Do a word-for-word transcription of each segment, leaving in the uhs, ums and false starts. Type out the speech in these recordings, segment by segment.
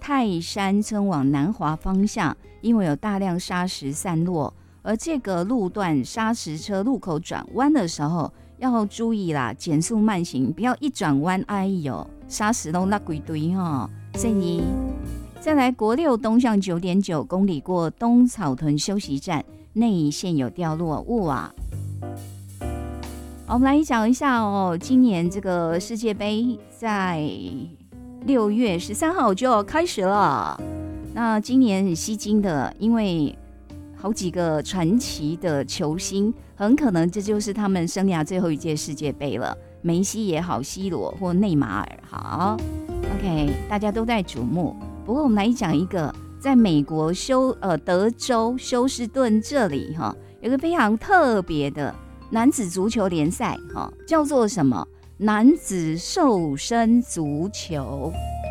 泰山村往南华方向，因为有大量砂石散落，而这个路段砂石车路口转弯的时候要注意啦，减速慢行，不要一转弯，哎呦，砂石都那鬼堆哈。所以再来国六东向九点九公里过东草屯休息站，内线有掉落物啊。好，我们来讲一下哦，今年这个世界杯在六月十三号就要开始了。那今年很吸睛的，因为好几个传奇的球星，很可能这就是他们生涯最后一届世界杯了。梅西也好，C罗或内马尔好 ，OK， 大家都在瞩目。不过我们来讲一个，在美国休呃德州休斯顿这里哈，有个非常特别的男子足球联赛哈，叫做什么？男子瘦身足球。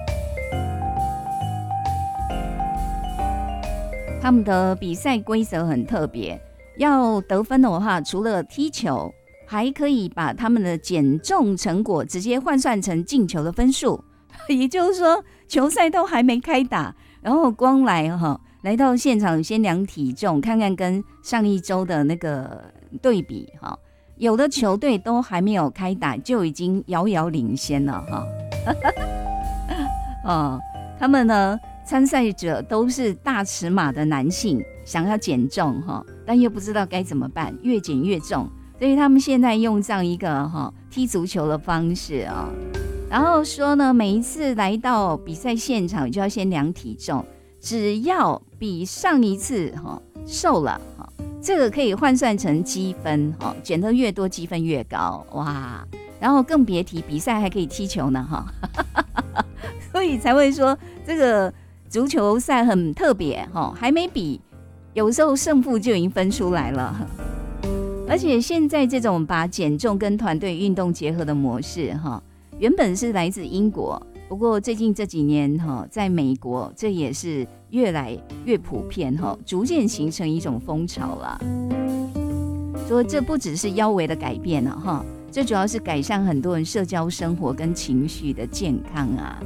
他们的比赛规则很特别，要得分的话，除了踢球，还可以把他们的减重成果直接换算成进球的分数。也就是说，球赛都还没开打，然后光来哈来到现场先量体重，看看跟上一周的那个对比哈。有的球队都还没有开打，就已经遥遥领先了哈。哦，他们呢，参赛者都是大尺码的男性，想要减重哈，但又不知道该怎么办，越减越重，所以他们现在用这样一个哈踢足球的方式啊，然后说呢，每一次来到比赛现场就要先量体重，只要比上一次哈瘦了哈。这个可以换算成积分，哦，减得越多积分越高，哇！然后更别提比赛还可以踢球呢，哈，所以才会说这个足球赛很特别，哈，还没比，有时候胜负就已经分出来了。而且现在这种把减重跟团队运动结合的模式，哈，原本是来自英国。不过最近这几年在美国这也是越来越普遍，逐渐形成一种风潮了。说这不只是腰围的改变了，最主要是改善很多人社交生活跟情绪的健康啊。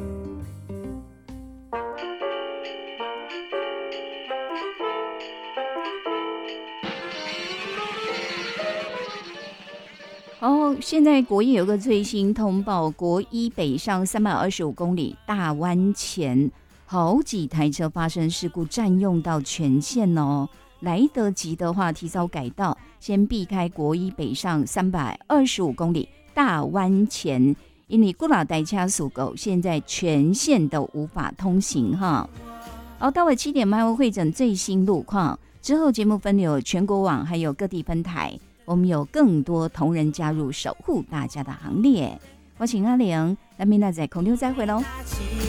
哦，现在国一有个最新通报，国一北上三百二十五公里大弯前，好几台车发生事故，占用到全线哦。来得及的话，提早改道，先避开国一北上三百二十五公里大弯前，因为古老代车速狗现在全线都无法通行哈。好，到了七点，麦会会诊最新路况，之后节目分流全国网还有各地分台。我们有更多同仁加入守护大家的行列，我请阿玲，那明天在空中再会喽。